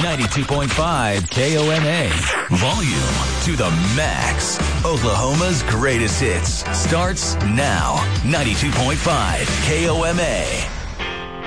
92.5 KOMA. Volume to the max. Oklahoma's greatest hits starts now. 92.5 KOMA.